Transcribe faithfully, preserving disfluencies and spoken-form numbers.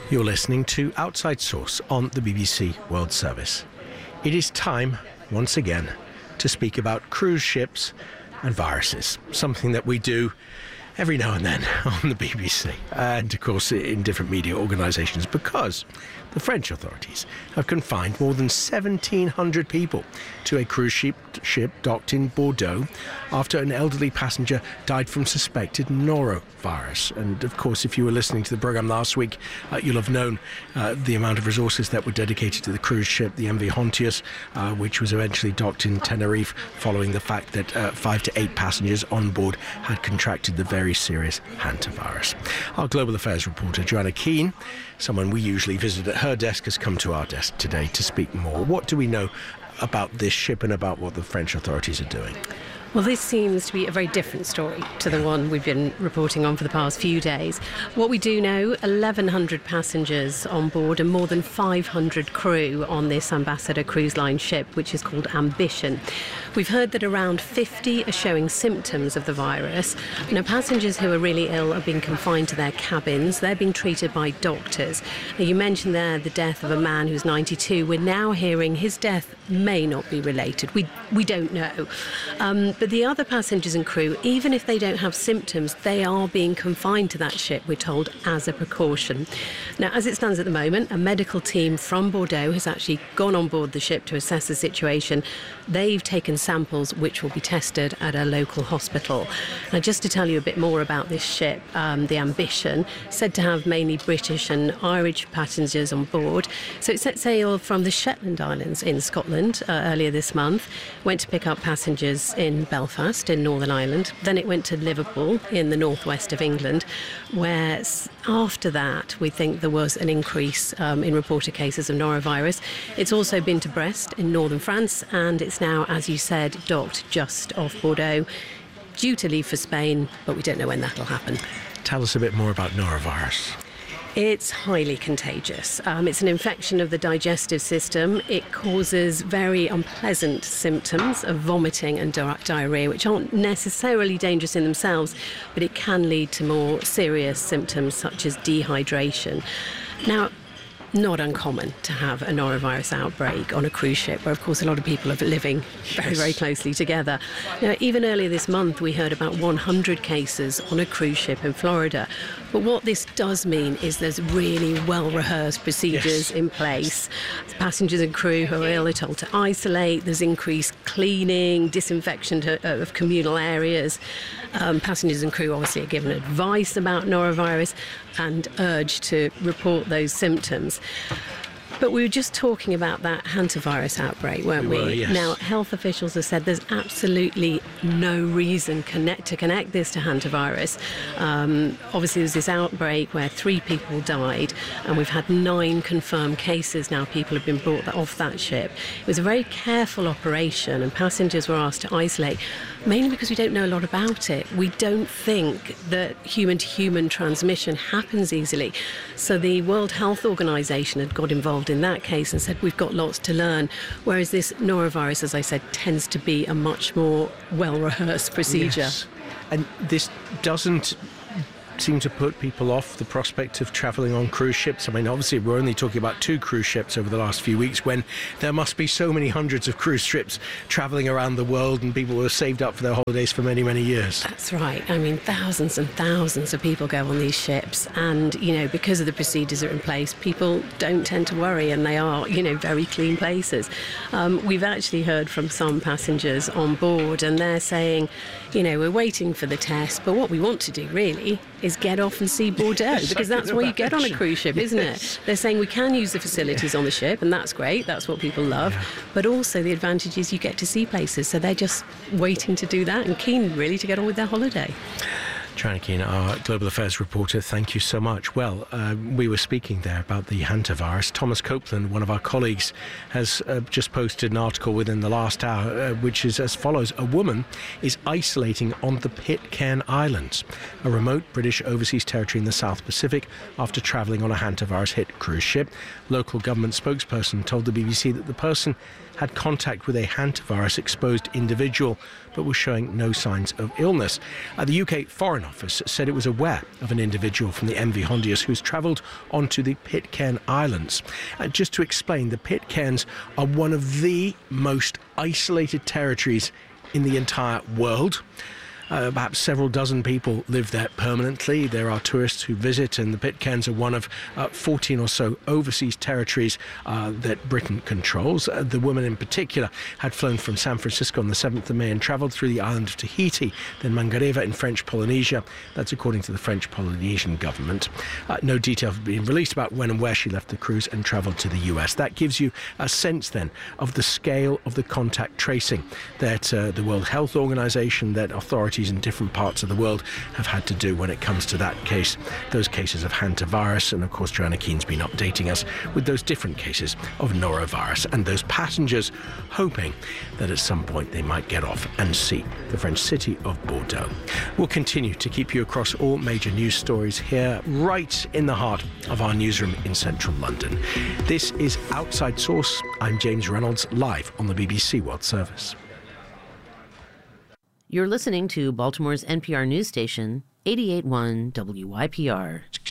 You're listening to Outside Source on the B B C World Service. It is time, once again, to speak about cruise ships and viruses, something that we do every now and then on the B B C and, of course, in different media organisations, because the French authorities have confined more than seventeen hundred people to a cruise ship, ship docked in Bordeaux after an elderly passenger died from suspected norovirus. And, of course, if you were listening to the programme last week, uh, you'll have known uh, the amount of resources that were dedicated to the cruise ship, the M V Hontius, uh, which was eventually docked in Tenerife following the fact that uh, five to eight passengers on board had contracted the very serious hantavirus. Our Global Affairs reporter, Joanna Keane, someone we usually visit at her desk, has come to our desk today to speak more. What do we know about this ship and about what the French authorities are doing? Well, this seems to be a very different story to the one we've been reporting on for the past few days. What we do know, eleven hundred passengers on board and more than five hundred crew on this Ambassador Cruise Line ship, which is called Ambition. We've heard that around fifty are showing symptoms of the virus. Now, passengers who are really ill are being confined to their cabins. They're being treated by doctors. Now, you mentioned there the death of a man who's ninety-two. We're now hearing his death may not be related. We we don't know. Um, but the other passengers and crew, even if they don't have symptoms, they are being confined to that ship, we're told, as a precaution. Now, as it stands at the moment, a medical team from Bordeaux has actually gone on board the ship to assess the situation. They've taken samples which will be tested at a local hospital. Now, just to tell you a bit more about this ship, um, the Ambition, said to have mainly British and Irish passengers on board. So it set sail from the Shetland Islands in Scotland uh, earlier this month, went to pick up passengers in Belfast in Northern Ireland. Then it went to Liverpool in the northwest of England, where after that we think there was an increase um, in reported cases of norovirus. It's also been to Brest in northern France, and it's now, as you said, docked just off Bordeaux, due to leave for Spain, but we don't know when that'll happen. Tell us a bit more about norovirus. It's highly contagious. Um, it's an infection of the digestive system. It causes very unpleasant symptoms of vomiting and di- diarrhoea, which aren't necessarily dangerous in themselves, but it can lead to more serious symptoms such as dehydration. Now, not uncommon to have a norovirus outbreak on a cruise ship where, of course, a lot of people are living very, yes. very closely together. Now, even earlier this month, we heard about one hundred cases on a cruise ship in Florida. But what this does mean is there's really well-rehearsed procedures yes. in place. Passengers and crew who are ill are told to isolate. There's increased cleaning, disinfection to, uh, of communal areas. Um, passengers and crew obviously are given advice about norovirus and urged to report those symptoms. But we were just talking about that hantavirus outbreak, weren't we? we? Were, yes. Now, health officials have said there's absolutely no reason connect, to connect this to hantavirus. Um, obviously, there was this outbreak where three people died, and we've had nine confirmed cases now. People have been brought off that ship. It was a very careful operation, and passengers were asked to isolate, mainly because we don't know a lot about it. We don't think that human-to-human transmission happens easily. So the World Health Organization had got involved in that case and said we've got lots to learn, whereas this norovirus, as I said, tends to be a much more well-rehearsed procedure. Yes. And this doesn't seem to put people off the prospect of travelling on cruise ships. I mean, obviously we're only talking about two cruise ships over the last few weeks, when there must be so many hundreds of cruise ships travelling around the world, and people were saved up for their holidays for many, many years. That's right. I mean, thousands and thousands of people go on these ships, and, you know, because of the procedures that are in place, people don't tend to worry, and they are, you know, very clean places. Um, we've actually heard from some passengers on board, and they're saying, you know, we're waiting for the test, but what we want to do really is get off and see Bordeaux, because that's why you get on a cruise ship, isn't it? They're saying we can use the facilities on the ship, and that's great, that's what people love, yeah. but also the advantage is you get to see places, so they're just waiting to do that and keen really to get on with their holiday. Joanna Keane, our Global Affairs reporter, thank you so much. Well, uh, we were speaking there about the hantavirus. Thomas Copeland, one of our colleagues, has uh, just posted an article within the last hour, uh, which is as follows. A woman is isolating on the Pitcairn Islands, a remote British overseas territory in the South Pacific, after travelling on a hantavirus-hit cruise ship. Local government spokesperson told the B B C that the person had contact with a hantavirus-exposed individual but was showing no signs of illness. Uh, the U K Foreign Office said it was aware of an individual from the M V Hondius who's travelled onto the Pitcairn Islands. And just to explain, the Pitcairns are one of the most isolated territories in the entire world. Uh, perhaps several dozen people live there permanently. There are tourists who visit, and the Pitcairns are one of uh, fourteen or so overseas territories uh, that Britain controls. Uh, the woman in particular had flown from San Francisco on the seventh of May and travelled through the island of Tahiti, then Mangareva in French Polynesia. That's according to the French Polynesian government. Uh, no detail have been released about when and where she left the cruise and travelled to the U S. That gives you a sense then of the scale of the contact tracing that uh, the World Health Organization, that authorities in different parts of the world have had to do when it comes to that case, those cases of hantavirus. And of course, Joanna Keane's been updating us with those different cases of norovirus and those passengers hoping that at some point they might get off and see the French city of Bordeaux. We'll continue to keep you across all major news stories here, right in the heart of our newsroom in central London. This is Outside Source. I'm James Reynolds, live on the B B C World Service. You're listening to Baltimore's N P R news station, eighty-eight point one W Y P R.